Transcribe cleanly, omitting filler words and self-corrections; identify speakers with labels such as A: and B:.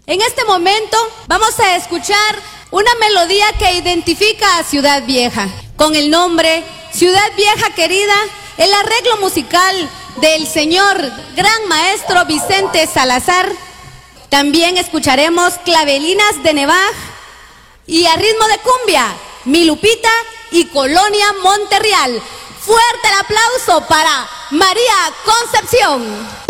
A: En este momento vamos a escuchar una melodía que identifica a Ciudad Vieja, con el nombre Ciudad Vieja Querida, el arreglo musical del señor gran maestro Vicente Salazar. También escucharemos Clavelinas de Nevaj y a ritmo de cumbia, Mi Lupita y Colonia Monterreal. Fuerte el aplauso para María Concepción.